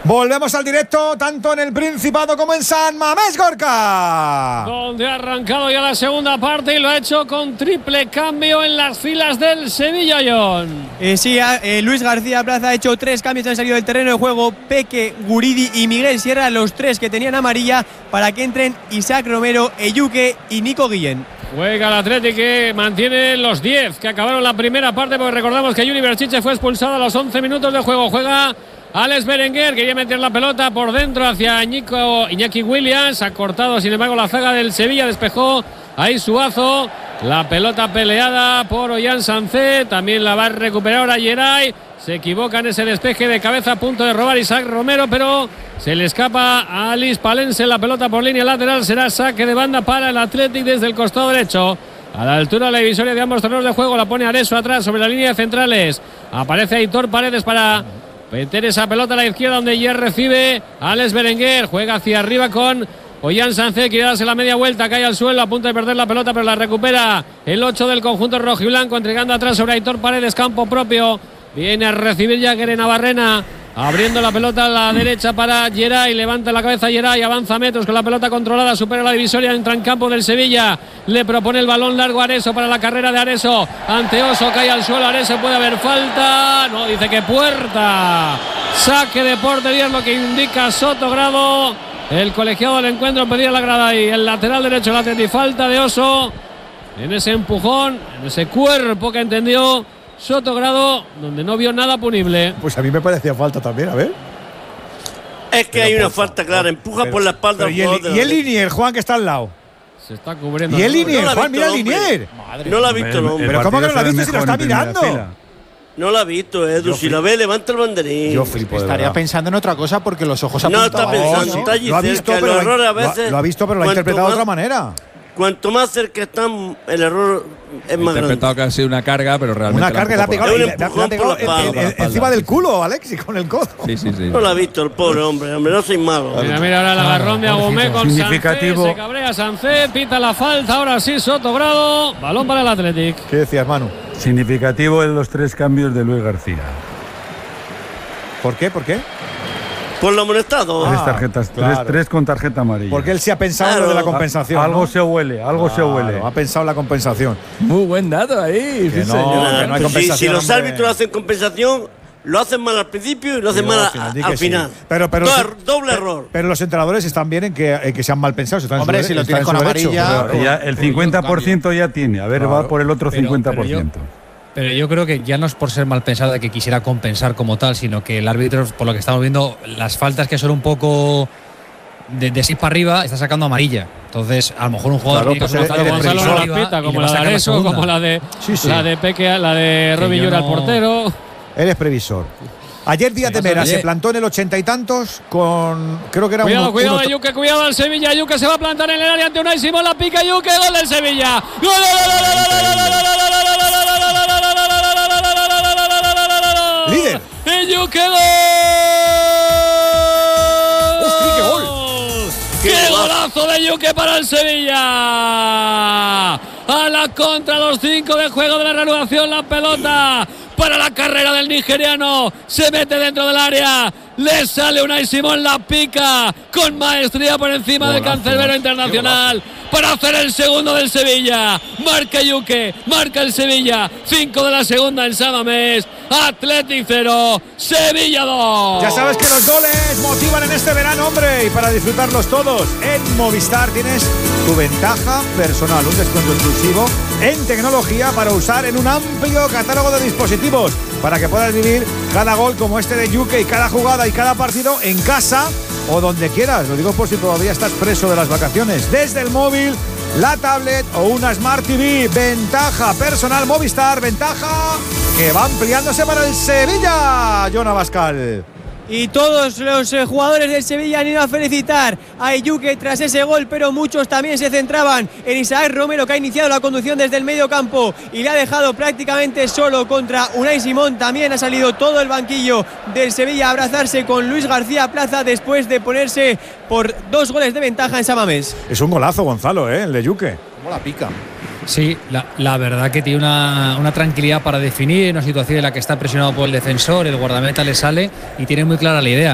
Volvemos al directo, tanto en el Principado como en San Mamés, Gorka. Donde ha arrancado ya la segunda parte y lo ha hecho con triple cambio en las filas del Sevilla, John. Luis García Plaza ha hecho 3 cambios, han salido del terreno de juego Peque, Guridi y Miguel Sierra, los 3 que tenían amarilla, para que entren Isaac Romero, Eyuke y Nico Guillén. Juega el Athletic, que mantiene los 10 que acabaron la primera parte, porque recordamos que Juni Berchiche fue expulsado a los 11 minutos de juego. Juega Alex Berenguer, quería meter la pelota por dentro hacia Iñaki Williams, ha cortado sin embargo la zaga del Sevilla, despejó ahí Suazo, la pelota peleada por Ollán Sancet, también la va a recuperar ahora Geray, se equivoca en ese despeje de cabeza, a punto de robar Isaac Romero, pero se le escapa a Alice Palense la pelota por línea lateral, será saque de banda para el Athletic desde el costado derecho. A la altura de la divisoria de ambos terrenos de juego, la pone Areso atrás sobre la línea de centrales, aparece Aitor Paredes para meter esa pelota a la izquierda, donde ya recibe Alex Berenguer, juega hacia arriba con Ollán Sancet, quiere darse la media vuelta, cae al suelo, a punto de perder la pelota, pero la recupera el 8 del conjunto rojiblanco, entregando atrás sobre Aitor Paredes, campo propio, viene a recibir ya Guerena Barrena, abriendo la pelota a la derecha para Geray, levanta la cabeza Geray, avanza metros con la pelota controlada, supera la divisoria, entra en campo del Sevilla, le propone el balón largo a Areso para la carrera de Areso, ante Oso, cae al suelo Areso, puede haber falta, no, dice que puerta, saque de portería es lo que indica Sotogrado, el colegiado del encuentro pedía la grada y el lateral derecho, la falta de Oso, en ese empujón, en ese cuerpo que entendió Sotogrado, donde no vio nada punible. Pues a mí me parecía falta también, a ver. Es que hay una falta clara, empuja por la espalda. Y el Linier, Juan, que está al lado. Se está cubriendo. Y el Linier, Juan, mira el Linier. No lo ha visto el hombre. Pero ¿cómo que no lo ha visto si lo está mirando? No lo ha visto, Edu. Si lo ve, levanta el banderín. Yo flipo. Estaría pensando en otra cosa porque los ojos apuntaban. No está pensando, está allí cerca. El error a veces. Lo ha visto, pero lo ha interpretado de otra manera. Cuanto más cerca están, el error es más grande. Interpretado que ha sido una carga, pero realmente. Una carga, le ha pegado encima del culo, Alexis, con el codo. Sí. No lo ha visto el pobre hombre, no soy malo. Mira ahora el agarrón de Agumé con Sancet. Se cabrea Sancet, pita la falta, ahora sí Sotogrado. Balón para el Athletic. ¿Qué decías, Manu? Significativo en los 3 cambios de Luis García. ¿Por qué? Por lo amonestado. 3 tarjetas, claro. 3 con tarjeta amarilla. Porque él sí ha pensado en lo de la compensación. Algo ¿no? se huele. Ha pensado en la compensación. Muy buen dato ahí. Que no hay compensación. Si los árbitros hacen compensación, lo hacen mal al princiio y lo hacen mal al final. Sí. Pero doble error. Pero los entrenadores están bien en que sean mal pensados. Hombre, si lo tienes con amarilla. Ya el 50% ya tiene. A ver, claro. Va por el otro 50%. Pero yo creo que ya no es por ser mal pensado de que quisiera compensar como tal, sino que el árbitro, por lo que estamos viendo, las faltas que son un poco de 6 para arriba, está sacando amarilla. Entonces, a lo mejor un jugador tiene que Gonzalo no las pita, como la de Areso, como la de Peque, la de Robbie Llora, el portero. Él es previsor. Ayer Díaz de Mera se plantó en el 80 y tantos con, creo que era cuidado de Yuke, cuidado al Sevilla. Yuke se va a plantar en el área ante Unai Simón, la pica Yuke, gol del Sevilla. Líder. Yuke, gol. ¡Hostia, qué gol! ¡Qué golazo de Yuke para el Sevilla! A la contra, los 5 de juego de la reanudación, la pelota para la carrera del nigeriano, se mete dentro del área, le sale Unai Simón, la pica con maestría por encima del cancerbero internacional para hacer el segundo del Sevilla. Marca Yuke, marca el Sevilla, 5 de la segunda en San Mamés. Athletic 0, Sevilla 2. Ya sabes que los goles motivan en este verano, hombre, y para disfrutarlos todos en Movistar tienes tu ventaja personal, un descuento exclusivo en tecnología para usar en un amplio catálogo de dispositivos, para que puedas vivir cada gol como este de Yuke y cada jugada y cada partido en casa o donde quieras. Lo digo por si todavía estás preso de las vacaciones. Desde el móvil, la tablet o una Smart TV. Ventaja personal Movistar, ventaja que va ampliándose para el Sevilla. John Abascal. Y todos los jugadores del Sevilla han ido a felicitar a Eyuke tras ese gol, pero muchos también se centraban en Isaac Romero, que ha iniciado la conducción desde el medio campo y le ha dejado prácticamente solo contra Unai Simón. También ha salido todo el banquillo del Sevilla a abrazarse con Luis García Plaza después de ponerse por 2 goles de ventaja en San Mamés. Es un golazo, Gonzalo, el de Yuke. ¿Cómo la pica? Sí, la verdad que tiene una tranquilidad para definir una situación en la que está presionado por el defensor, el guardameta le sale y tiene muy clara la idea.